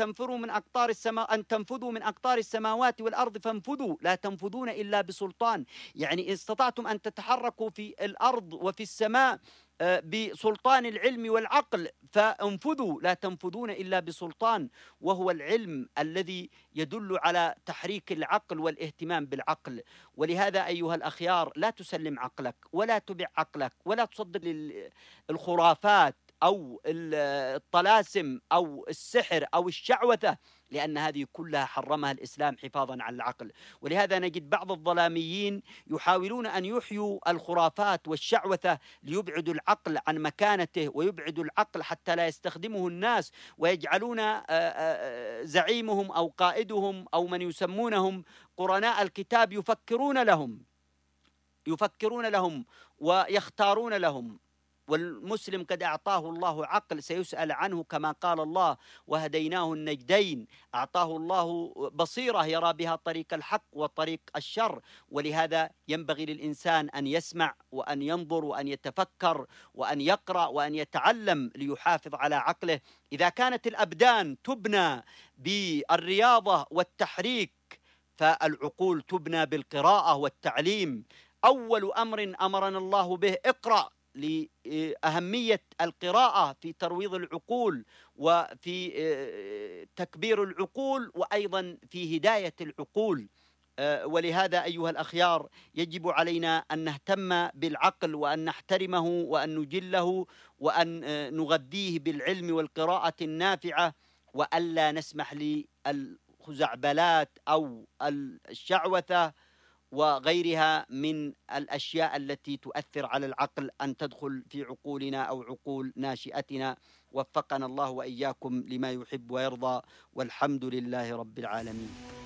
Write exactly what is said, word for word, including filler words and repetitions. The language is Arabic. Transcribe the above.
تنفروا من أقطار السماء أن تنفذوا من أقطار السماوات والأرض فانفذوا لا تنفذون إلا بسلطان. يعني إن استطعتم أن تتحركوا في الأرض وفي السماء بسلطان العلم والعقل فانفذوا لا تنفذون إلا بسلطان، وهو العلم الذي يدل على تحريك العقل والاهتمام بالعقل. ولهذا أيها الأخيار لا تسلم عقلك ولا تبع عقلك ولا تصدق الخرافات أو الطلاسم أو السحر أو الشعوذة، لأن هذه كلها حرمها الإسلام حفاظا على العقل. ولهذا نجد بعض الظلاميين يحاولون أن يحيوا الخرافات والشعوذة ليبعدوا العقل عن مكانته ويبعدوا العقل حتى لا يستخدمه الناس، ويجعلون زعيمهم أو قائدهم أو من يسمونهم قرناء الكتاب يفكرون لهم يفكرون لهم ويختارون لهم. والمسلم قد أعطاه الله عقل سيسأل عنه كما قال الله وهديناه النجدين، أعطاه الله بصيرة يرى بها طريق الحق وطريق الشر. ولهذا ينبغي للإنسان أن يسمع وأن ينظر وأن يتفكر وأن يقرأ وأن يتعلم ليحافظ على عقله. إذا كانت الأبدان تبنى بالرياضة والتحريك فالعقول تبنى بالقراءة والتعليم. أول أمر أمرنا الله به اقرأ، لأهمية القراءة في ترويض العقول وفي تكبير العقول وأيضا في هداية العقول. ولهذا أيها الأخيار يجب علينا أن نهتم بالعقل وأن نحترمه وأن نجله وأن نغذيه بالعلم والقراءة النافعة، وألا نسمح للخزعبلات أو الشعوذة وغيرها من الأشياء التي تؤثر على العقل أن تدخل في عقولنا أو عقول ناشئتنا. وفقنا الله وإياكم لما يحب ويرضى، والحمد لله رب العالمين.